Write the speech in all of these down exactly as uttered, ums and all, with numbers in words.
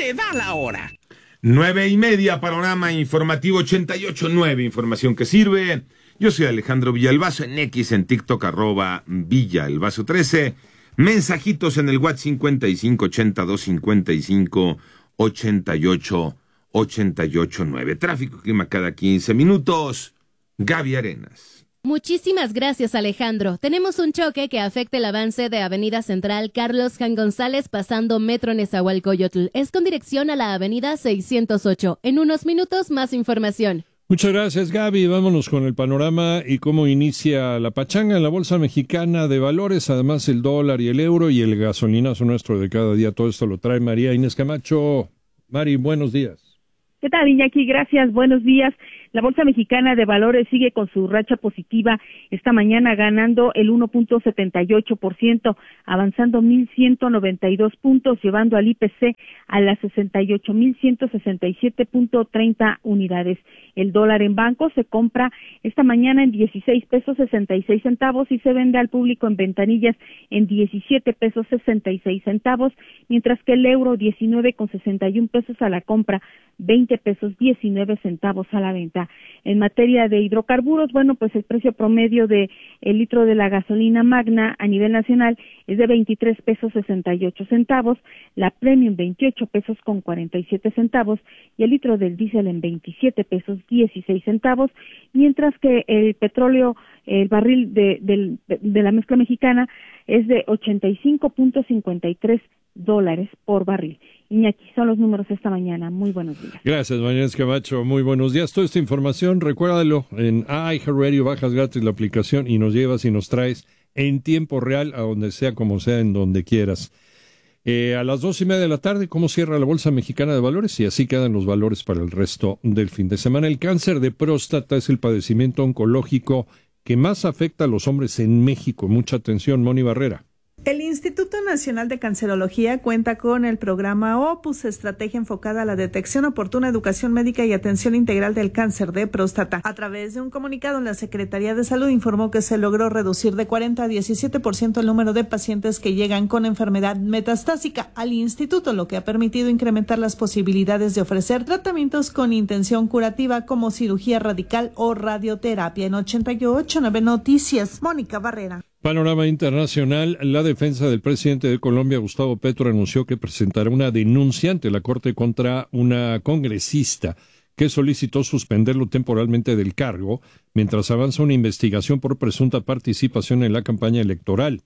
te da la hora. Nueve y media, panorama informativo ochenta y ocho nueve, información que sirve. Yo soy Alejandro Villalbazo, en X, en TikTok, arroba Villalbazo trece. Mensajitos en el WhatsApp cincuenta y cinco ochenta y dos cincuenta y cinco ochenta y ocho ochenta y ocho nueve. Tráfico, clima cada quince minutos. Gaby Arenas. Muchísimas gracias, Alejandro. Tenemos un choque que afecta el avance de Avenida Central Carlos Jan González pasando Metro Nezahualcóyotl. Es con dirección a la Avenida seiscientos ocho. En unos minutos, más información. Muchas gracias, Gaby. Vámonos con el panorama y cómo inicia la pachanga en la Bolsa Mexicana de Valores. Además, el dólar y el euro y el gasolinazo nuestro de cada día. Todo esto lo trae María Inés Camacho. Mari, buenos días. ¿Qué tal, Iñaki? Gracias, buenos días. La Bolsa Mexicana de Valores sigue con su racha positiva esta mañana, ganando el uno punto setenta y ocho por ciento, avanzando mil ciento noventa y dos puntos, llevando al I P C a las sesenta y ocho mil ciento sesenta y siete punto treinta unidades. El dólar en banco se compra esta mañana en dieciséis pesos sesenta y seis centavos y se vende al público en ventanillas en diecisiete pesos sesenta y seis centavos, mientras que el euro diecinueve con sesenta y un pesos a la compra, veinte pesos diecinueve centavos a la venta. En materia de hidrocarburos, bueno, pues el precio promedio de el litro de la gasolina magna a nivel nacional es de veintitrés pesos sesenta y ocho centavos, la premium veintiocho pesos con cuarenta y siete centavos y el litro del diésel en veintisiete pesos dieciséis centavos, mientras que el petróleo, el barril de, de, de la mezcla mexicana es de ochenta y cinco punto cincuenta y tres dólares por barril. Iñaki, son los números esta mañana. Muy buenos días. Gracias, María Inés Camacho. Muy buenos días. Toda esta información, recuérdalo, en iHeartRadio, bajas gratis la aplicación y nos llevas y nos traes en tiempo real a donde sea, como sea, en donde quieras. Eh, a las dos y media de la tarde, ¿cómo cierra la Bolsa Mexicana de Valores? Y así quedan los valores para el resto del fin de semana. El cáncer de próstata es el padecimiento oncológico que más afecta a los hombres en México. Mucha atención, Moni Barrera. El Instituto Nacional de Cancerología cuenta con el programa Opus, estrategia enfocada a la detección oportuna, educación médica y atención integral del cáncer de próstata. A través de un comunicado, la Secretaría de Salud informó que se logró reducir de cuarenta a diecisiete por ciento el número de pacientes que llegan con enfermedad metastásica al instituto, lo que ha permitido incrementar las posibilidades de ofrecer tratamientos con intención curativa como cirugía radical o radioterapia. En ochenta y ocho nueve Noticias, Mónica Barrera. Panorama internacional. La defensa del presidente de Colombia, Gustavo Petro, anunció que presentará una denuncia ante la Corte contra una congresista que solicitó suspenderlo temporalmente del cargo mientras avanza una investigación por presunta participación en la campaña electoral.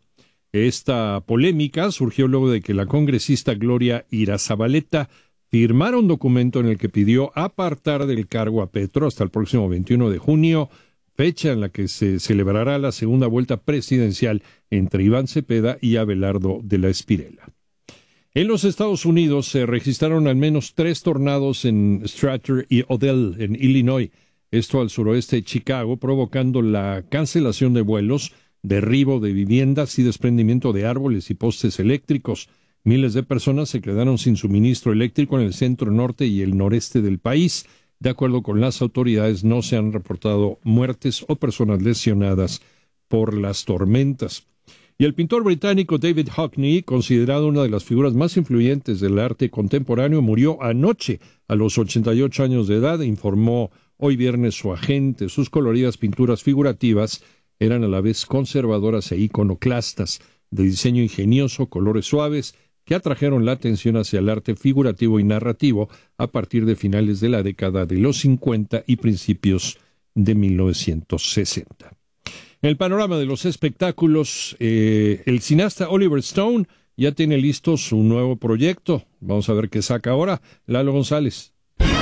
Esta polémica surgió luego de que la congresista Gloria Irazabaleta firmara un documento en el que pidió apartar del cargo a Petro hasta el próximo veintiuno de junio, fecha en la que se celebrará la segunda vuelta presidencial entre Iván Cepeda y Abelardo de la Espriella. En los Estados Unidos se registraron al menos tres tornados en Stratford y Odell, en Illinois, esto al suroeste de Chicago, provocando la cancelación de vuelos, derribo de viviendas y desprendimiento de árboles y postes eléctricos. Miles de personas se quedaron sin suministro eléctrico en el centro norte y el noreste del país. De acuerdo con las autoridades, no se han reportado muertes o personas lesionadas por las tormentas. Y el pintor británico David Hockney, considerado una de las figuras más influyentes del arte contemporáneo, murió anoche a los ochenta y ocho años de edad, informó hoy viernes su agente. Sus coloridas pinturas figurativas eran a la vez conservadoras e iconoclastas, de diseño ingenioso, colores suaves, que atrajeron la atención hacia el arte figurativo y narrativo a partir de finales de la década de los cincuenta y principios de mil novecientos sesenta. En el panorama de los espectáculos, eh, el cineasta Oliver Stone ya tiene listo su nuevo proyecto. Vamos a ver qué saca ahora. Lalo González.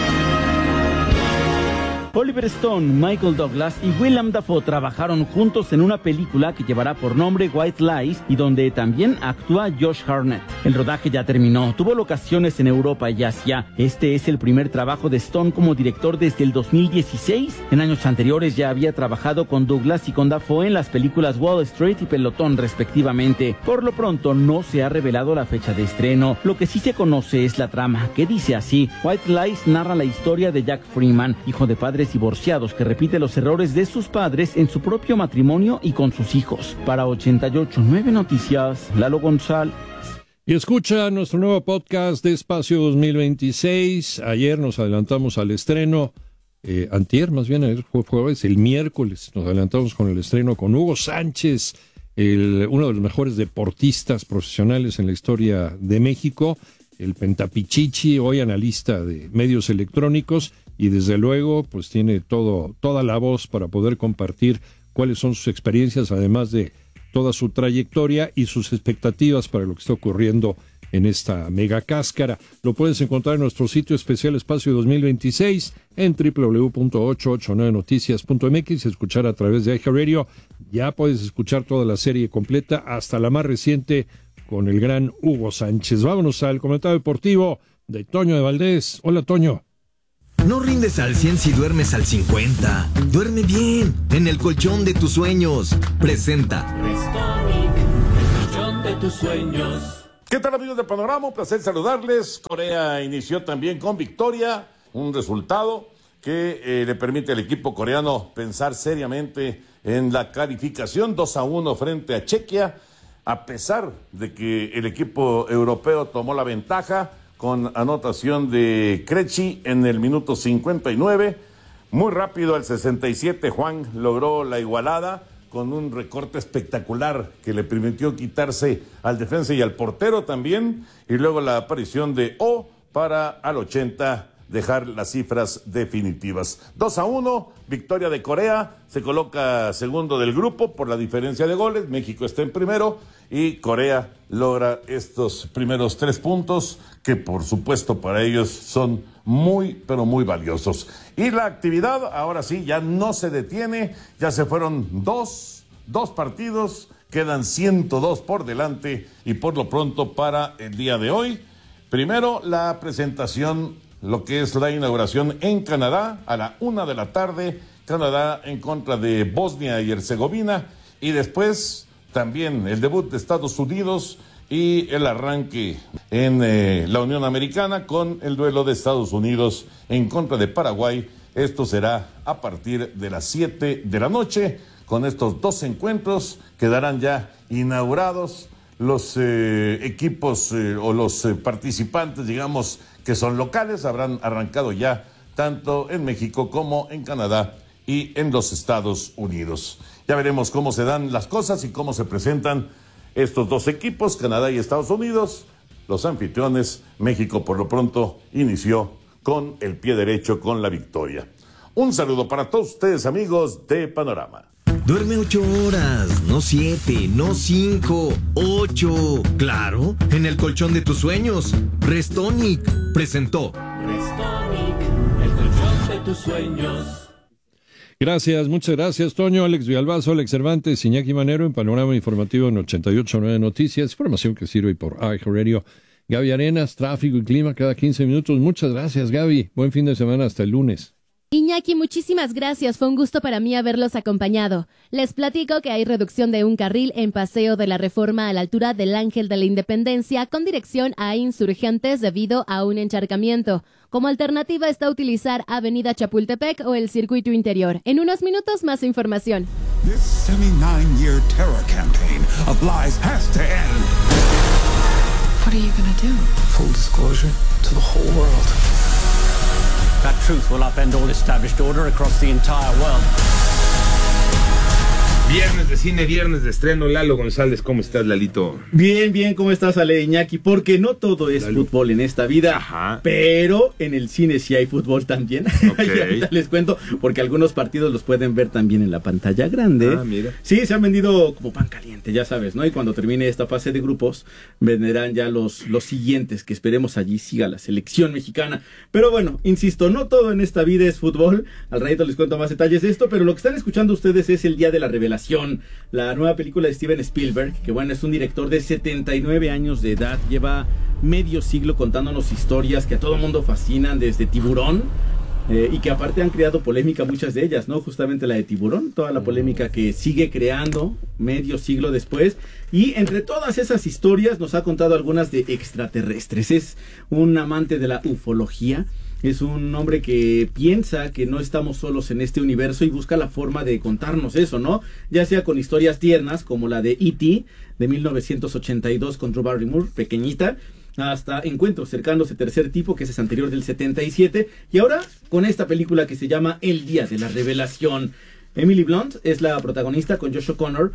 Oliver Stone, Michael Douglas y Willem Dafoe trabajaron juntos en una película que llevará por nombre White Lies y donde también actúa Josh Hartnett. El rodaje ya terminó, tuvo locaciones en Europa y Asia. Este es el primer trabajo de Stone como director desde el dos mil dieciséis. En años anteriores ya había trabajado con Douglas y con Dafoe en las películas Wall Street y Pelotón respectivamente. Por lo pronto no se ha revelado la fecha de estreno. Lo que sí se conoce es la trama, que dice así: White Lies narra la historia de Jack Freeman, hijo de padres divorciados que repite los errores de sus padres en su propio matrimonio y con sus hijos. Para ochenta y ocho nueve Noticias, Lalo González. Y escucha nuestro nuevo podcast de Espacio dos mil veintiséis. Ayer nos adelantamos al estreno, eh, antier más bien, ayer fue jueves, el miércoles nos adelantamos con el estreno con Hugo Sánchez, el, uno de los mejores deportistas profesionales en la historia de México, el Pentapichichi, hoy analista de medios electrónicos, y desde luego pues tiene todo, toda la voz para poder compartir cuáles son sus experiencias, además de toda su trayectoria y sus expectativas para lo que está ocurriendo en esta mega cáscara. Lo puedes encontrar en nuestro sitio especial Espacio dos mil veintiséis en doble u doble u doble u punto ochocientos ochenta y nueve noticias punto m x y escuchar a través de iHeartRadio. Ya puedes escuchar toda la serie completa, hasta la más reciente, con el gran Hugo Sánchez. Vámonos al comentario deportivo de Toño de Valdés. Hola, Toño. No rindes al cien si duermes al cincuenta. Duerme bien, en el colchón de tus sueños. Presenta Restonic, el colchón de tus sueños. ¿Qué tal, amigos de Panorama? Un placer saludarles. Corea inició también con victoria, un resultado que eh, le permite al equipo coreano pensar seriamente en la calificación. Dos a uno frente a Chequia, a pesar de que el equipo europeo tomó la ventaja con anotación de Krejci en el minuto cincuenta y nueve. Muy rápido, al sesenta y siete, Juan logró la igualada con un recorte espectacular que le permitió quitarse al defensa y al portero también, y luego la aparición de O para al ochenta dejar las cifras definitivas. dos a uno, victoria de Corea, se coloca segundo del grupo por la diferencia de goles. México está en primero y Corea logra estos primeros tres puntos que por supuesto para ellos son muy pero muy valiosos. Y la actividad ahora sí ya no se detiene, ya se fueron dos, dos partidos, quedan ciento dos por delante y por lo pronto para el día de hoy, primero la presentación, lo que es la inauguración en Canadá a la una de la tarde, Canadá en contra de Bosnia y Herzegovina, y después también el debut de Estados Unidos y el arranque en eh, la Unión Americana con el duelo de Estados Unidos en contra de Paraguay. Esto será a partir de las siete de la noche. Con estos dos encuentros quedarán ya inaugurados los eh, equipos eh, o los eh, participantes, digamos, que son locales. Habrán arrancado ya tanto en México como en Canadá y en los Estados Unidos. Ya veremos cómo se dan las cosas y cómo se presentan estos dos equipos, Canadá y Estados Unidos. Los anfitriones, México por lo pronto inició con el pie derecho, con la victoria. Un saludo para todos ustedes, amigos de Panorama. Duerme ocho horas, no siete, no cinco, ocho. Claro, en el colchón de tus sueños. Restonic presentó Restonic, el colchón de tus sueños. Gracias, muchas gracias, Toño. Alex Villalbazo, Alex Cervantes, Iñaki Manero en Panorama Informativo en ochenta y ocho punto nueve Noticias. Información que sirve por iHeartRadio. Gaby Arenas, tráfico y clima cada quince minutos. Muchas gracias, Gaby. Buen fin de semana, hasta el lunes. Iñaki, muchísimas gracias. Fue un gusto para mí haberlos acompañado. Les platico que hay reducción de un carril en Paseo de la Reforma a la altura del Ángel de la Independencia con dirección a Insurgentes debido a un encharcamiento. Como alternativa está utilizar Avenida Chapultepec o el circuito interior. En unos minutos más información. This seventy-nine year terror campaign of lies has to end. What are you gonna do? Full disclosure to the whole world. That truth will upend all established order across the entire world. Viernes de cine, viernes de estreno. Lalo González, ¿cómo estás, Lalito? Bien, bien, ¿cómo estás, Ale, Iñaki? Porque no todo es Lalo. Fútbol en esta vida. Ajá. Pero en el cine sí hay fútbol también. Okay. Y ahorita les cuento, porque algunos partidos los pueden ver también en la pantalla grande. Ah, mira. Sí, se han vendido como pan caliente, ya sabes, ¿no? Y cuando termine esta fase de grupos, venderán ya los, los siguientes, que esperemos allí siga la selección mexicana. Pero bueno, insisto, no todo en esta vida es fútbol. Al ratito les cuento más detalles de esto, pero lo que están escuchando ustedes es El Día de la Revelación, la nueva película de Steven Spielberg, que bueno, es un director de setenta y nueve años de edad, lleva medio siglo contándonos historias que a todo mundo fascinan, desde Tiburón, eh, y que aparte han creado polémica muchas de ellas, ¿no? Justamente la de Tiburón, toda la polémica que sigue creando medio siglo después, y entre todas esas historias nos ha contado algunas de extraterrestres. Es un amante de la ufología Es un hombre que piensa que no estamos solos en este universo y busca la forma de contarnos eso, ¿no? Ya sea con historias tiernas como la de E T de mil novecientos ochenta y dos con Drew Barrymore, pequeñita, hasta Encuentros cercanos de tercer tipo, que ese es anterior del setenta y siete, y ahora con esta película que se llama El Día de la Revelación. Emily Blunt es la protagonista con Josh O'Connor.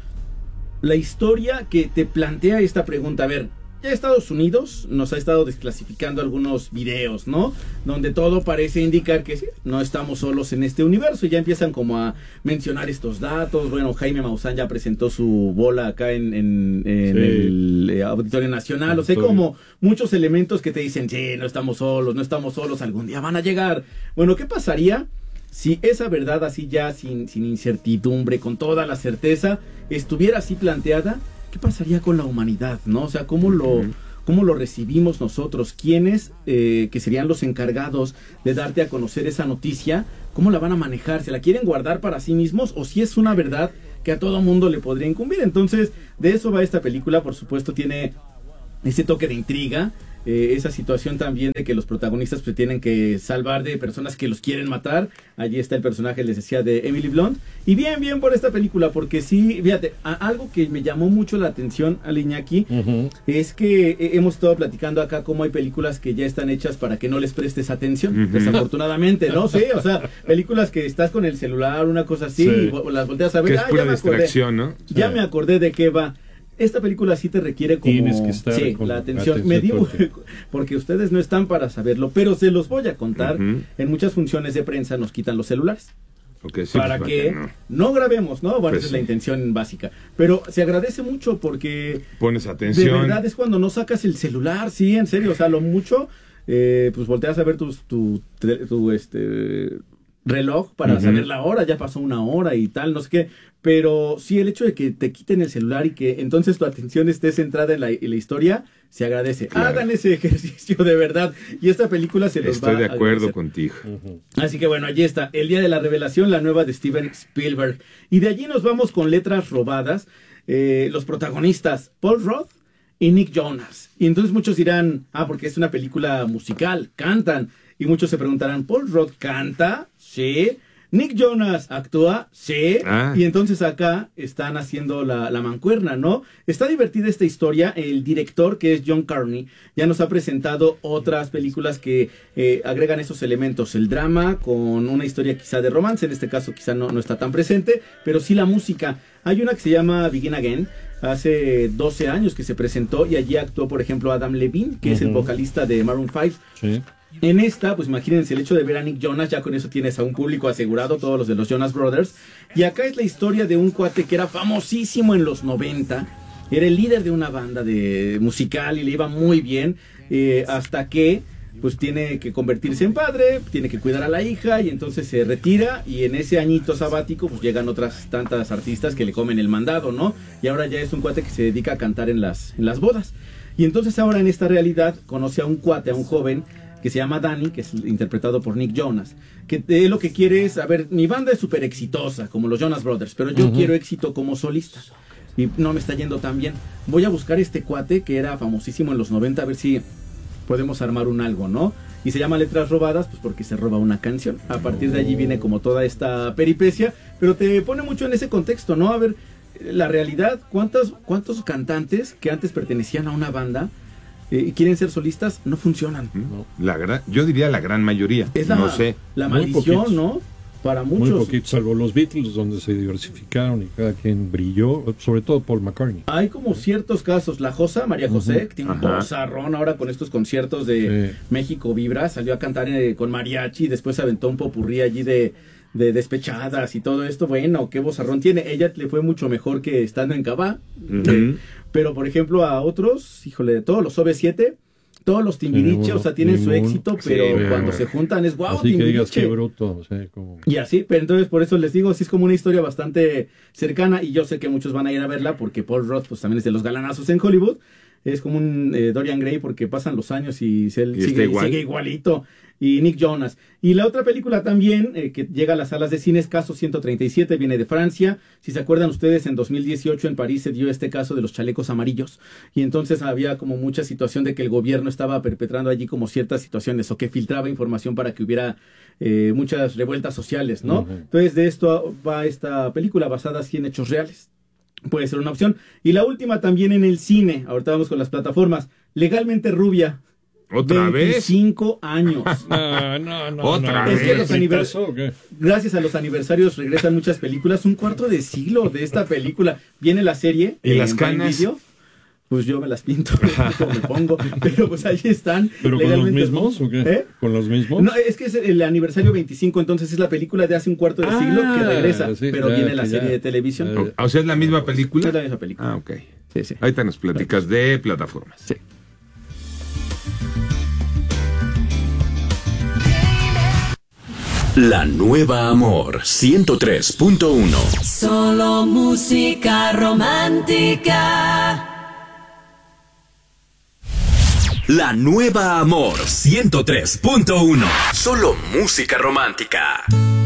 La historia que te plantea esta pregunta, a ver, ya Estados Unidos nos ha estado desclasificando algunos videos, ¿no? Donde todo parece indicar que sí, no estamos solos en este universo. Y ya empiezan como a mencionar estos datos. Bueno, Jaime Maussan ya presentó su bola acá en, en, en sí. el eh, Auditorio Nacional. O sea, como muchos elementos que te dicen, sí, no estamos solos, no estamos solos, algún día van a llegar. Bueno, ¿qué pasaría si esa verdad así ya sin, sin incertidumbre, con toda la certeza, estuviera así planteada? ¿Qué pasaría con la humanidad, no? O sea, ¿cómo lo, cómo lo recibimos nosotros? ¿Quiénes, eh, que serían los encargados de darte a conocer esa noticia? ¿Cómo la van a manejar? ¿Se la quieren guardar para sí mismos? ¿O si es una verdad que a todo mundo le podría incumbir? Entonces, de eso va esta película. Por supuesto, tiene ese toque de intriga. Eh, esa situación también de que los protagonistas pues, tienen que salvar de personas que los quieren matar. Allí está el personaje, les decía, de Emily Blunt. Y bien, bien por esta película, porque sí, fíjate, a, algo que me llamó mucho la atención, al Iñaki, uh-huh. es que eh, hemos estado platicando acá cómo hay películas que ya están hechas para que no les prestes atención, uh-huh. desafortunadamente, ¿no? Sí, o sea, películas que estás con el celular, una cosa así, sí. y las volteas a ver, que es ah, pura ya me distracción, acordé, ¿no? ya sí. me acordé de qué va. Esta película sí te requiere como Tienes que estar sí, con la atención. atención Me digo, porque... porque ustedes no están para saberlo, pero se los voy a contar. Uh-huh. En muchas funciones de prensa nos quitan los celulares. Okay, sí, para pues, que no. no grabemos, ¿no? Bueno, pues esa es sí. la intención básica. Pero se agradece mucho porque pones atención. De verdad es cuando no sacas el celular, sí, en serio. O sea, lo mucho, eh, pues volteas a ver tus, tu, tu, tu este reloj para uh-huh. saber la hora, ya pasó una hora y tal, no sé qué, pero sí el hecho de que te quiten el celular y que entonces tu atención esté centrada en la, en la historia, se agradece. Claro. Hagan ese ejercicio de verdad y esta película se los Estoy va de a acuerdo agradecer. contigo. Uh-huh. Así que bueno, allí está, El Día de la Revelación, la nueva de Steven Spielberg. Y de allí nos vamos con Letras Robadas, eh, los protagonistas, Paul Rudd y Nick Jonas. Y entonces muchos dirán, ah, porque es una película musical, cantan. Y muchos se preguntarán, ¿Paul Rudd canta? Sí. ¿Nick Jonas actúa? Sí. Ah. Y entonces acá están haciendo la, la mancuerna, ¿no? Está divertida esta historia. El director, que es John Carney, ya nos ha presentado otras películas que eh, agregan esos elementos. El drama con una historia quizá de romance. En este caso quizá no, no está tan presente, pero sí la música. Hay una que se llama Begin Again. Hace doce años que se presentó y allí actuó, por ejemplo, Adam Levine, que uh-huh. es el vocalista de Maroon five. Sí. En esta, pues imagínense el hecho de ver a Nick Jonas, ya con eso tienes a un público asegurado, todos los de los Jonas Brothers. Y acá es la historia de un cuate que era famosísimo en los noventa, era el líder de una banda de musical y le iba muy bien, eh, hasta que pues tiene que convertirse en padre, tiene que cuidar a la hija y entonces se retira y en ese añito sabático pues llegan otras tantas artistas que le comen el mandado, ¿no? Y ahora ya es un cuate que se dedica a cantar en las, en las bodas. Y entonces ahora en esta realidad conoce a un cuate, a un joven que se llama Danny, que es interpretado por Nick Jonas, que eh, lo que quiere es, a ver, mi banda es súper exitosa, como los Jonas Brothers, pero yo uh-huh. quiero éxito como solista, y no me está yendo tan bien. Voy a buscar este cuate que era famosísimo en los noventa, a ver si podemos armar un algo, ¿no? Y se llama Letras Robadas, pues porque se roba una canción. A partir de allí viene como toda esta peripecia, pero te pone mucho en ese contexto, ¿no? A ver, la realidad, ¿cuántos, cuántos cantantes que antes pertenecían a una banda y eh, quieren ser solistas, no funcionan? La gran, yo diría la gran mayoría. Es la, no sé. la maldición, ¿no? Para muchos. Muy poquito, salvo los Beatles, donde se diversificaron y cada quien brilló, sobre todo Paul McCartney. Hay como ciertos casos. La Josa, María José, uh-huh. que tiene un bozarrón ahora con estos conciertos de sí. México Vibra, salió a cantar eh, con mariachi, después se aventó un popurrí allí de, de despechadas y todo esto. Bueno, qué bozarrón tiene. Ella le fue mucho mejor que estando en Cabá. Uh-huh. eh, pero, por ejemplo, a otros, híjole, de todos los O V siete... todos los Timbiriche, sí, o sea, tienen ninguno, su éxito, pero sí, cuando bueno. se juntan es guau, así Timbiriche. Que digas qué bruto, o sea, como... Y así, pero entonces por eso les digo, sí es como una historia bastante cercana y yo sé que muchos van a ir a verla porque Paul Rudd pues también es de los galanazos en Hollywood. es como un eh, Dorian Gray porque pasan los años y, se, ¿Y sigue, igual? sigue igualito. Y Nick Jonas. Y la otra película también, eh, que llega a las salas de cine, es Caso ciento treinta y siete, viene de Francia. Si se acuerdan ustedes, en dos mil dieciocho en París se dio este caso de los chalecos amarillos. Y entonces había como mucha situación de que el gobierno estaba perpetrando allí como ciertas situaciones o que filtraba información para que hubiera eh, muchas revueltas sociales, ¿no? Uh-huh. Entonces de esto va esta película basada así en hechos reales. Puede ser una opción. Y la última también en el cine, ahorita vamos con las plataformas, Legalmente Rubia. ¿Otra veinticinco vez? años. No, no, no. ¿Otra no, vez? Es que los anivers- ¿Qué? Gracias a los aniversarios regresan muchas películas. Un cuarto de siglo de esta película. Viene la serie. ¿Y en las Prime canas? Video. Pues yo me las pinto, me pongo. Pero pues ahí están. ¿Pero con los mismos Rubia. o qué? ¿Eh? ¿Con los mismos? No, es que es el aniversario veinticinco, entonces es la película de hace un cuarto de Ah, siglo que regresa. sí, pero ya, viene la que serie ya. de televisión. O, o sea, ¿es la misma película? Es la misma película. Ah, ok. Sí, sí. Ahorita nos platicas de plataformas. Sí. La Nueva Amor ciento tres punto uno. Solo música romántica. La Nueva Amor ciento tres punto uno. Solo música romántica.